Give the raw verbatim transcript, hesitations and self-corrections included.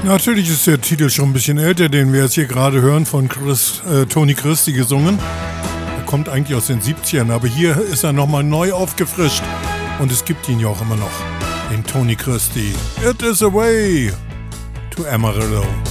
Natürlich ist der Titel schon ein bisschen älter, den wir jetzt hier gerade hören, von Chris, äh, Tony Christie gesungen. Er kommt eigentlich aus den siebzigern, aber hier ist er nochmal neu aufgefrischt. Und es gibt ihn ja auch immer noch, den Tony Christie. It is a way to Amarillo.